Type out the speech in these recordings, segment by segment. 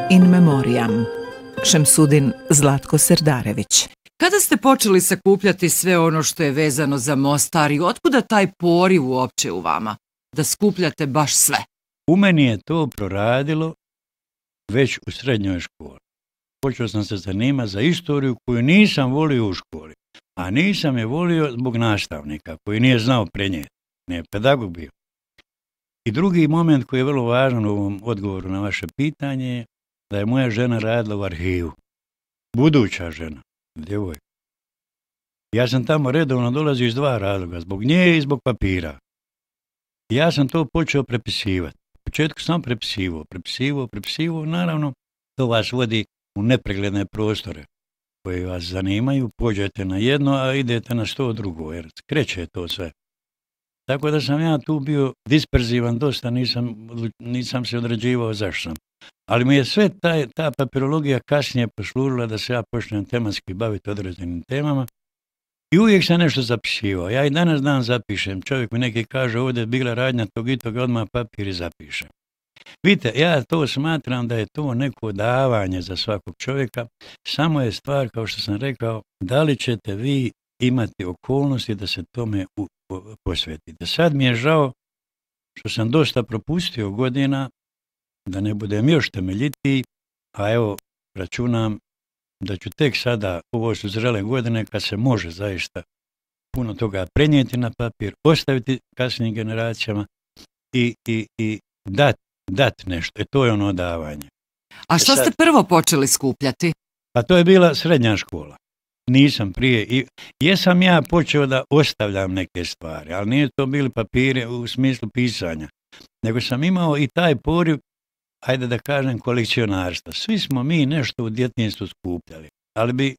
in memoriam. Šemsudin Zlatko Serdarević. Kada ste počeli sakupljati sve ono što je vezano za Mostar i otkuda taj poriv uopće u vama? Da skupljate baš sve? U meni je to proradilo već u srednjoj školi. Počeo sam se zanimati za istoriju koju nisam volio u školi. A nisam je volio zbog nastavnika koji nije znao prenijeti. Ne, pedagog bio. I drugi moment koji je vrlo važan u ovom odgovoru na vaše pitanje je da je moja žena radila u arhivu. Buduća žena, djevojka. Ja sam tamo redovno dolazio iz dva razloga, zbog nje i zbog papira. Ja sam to počeo prepisivati. U početku sam prepisivao, naravno to vas vodi u nepregledne prostore koji vas zanimaju, pođete na jedno, a idete na 100 drugo, jer kreće to sve. Tako da sam ja tu bio disperzivan dosta, nisam se određivao zašto sam. Ali mi je sve ta papirologija kasnije poslužila da se ja počnem tematski baviti određenim temama i uvijek sam nešto zapisivao. Ja i danas dan zapišem. Čovjek mi neki kaže ovdje je bila radnja tog i toga, odmah papir i zapišem. Vidite, ja to smatram da je to neko davanje za svakog čovjeka, samo je stvar, kao što sam rekao, da li ćete vi imati okolnosti da se tome posvetite. Sad mi je žao što sam dosta propustio godina, da ne budem još temeljitiji, a evo računam da ću tek sada, ovo su zrele godine, kad se može zaista puno toga prenijeti na papir, ostaviti kasnijim generacijama i dati nešto. To je ono davanje. A što ste prvo počeli skupljati? Pa to je bila srednja škola. Nisam prije. Jesam ja počeo da ostavljam neke stvari, ali nije to bili papiri u smislu pisanja, nego sam imao i taj poriv, hajde da kažem, kolekcionarstva. Svi smo mi nešto u djetinjstvu skupljali, ali bi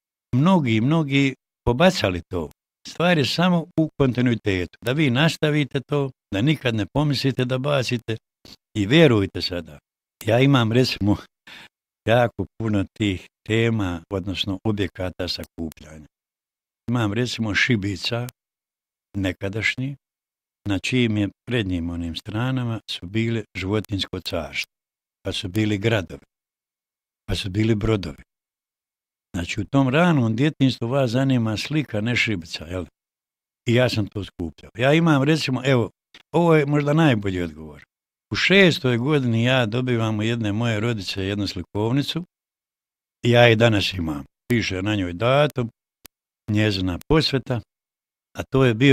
mnogi pobacali to. Stvar je samo u kontinuitetu. Da vi nastavite to, da nikad ne pomislite da bacite i vjerujte sada. Ja imam recimo jako puno tih tema, odnosno objekata sakupljanja. Imam recimo šibica, nekadašnji, na čijim je prednjim onim stranama su bile životinjsko carstvo, pa su bili gradovi, pa su bili brodovi. Znači u tom ranom djetinjstvu vas zanima slika, ne šibica, jel? I ja sam to skupljao. Ja imam recimo, evo, ovo je možda najbolji odgovor. U 6. godini ja dobivam od jedne moje rodice jednu slikovnicu i ja je danas imam. Piše na njoj datum, njezina posveta, a to je bio